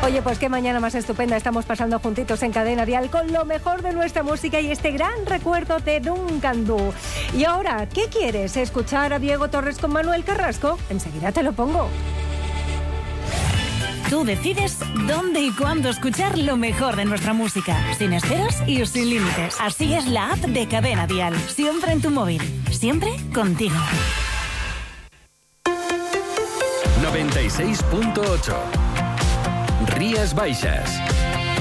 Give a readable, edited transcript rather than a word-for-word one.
Oye, pues qué mañana más estupenda estamos pasando juntitos en Cadena Dial con lo mejor de nuestra música y este gran recuerdo de Duncan Du. Y ahora, ¿qué quieres? ¿Escuchar a Diego Torres con Manuel Carrasco? Enseguida te lo pongo. Tú decides dónde y cuándo escuchar lo mejor de nuestra música, sin esperas y sin límites. Así es la app de Cadena Dial, siempre en tu móvil, siempre contigo. 96.8 Rías Baixas.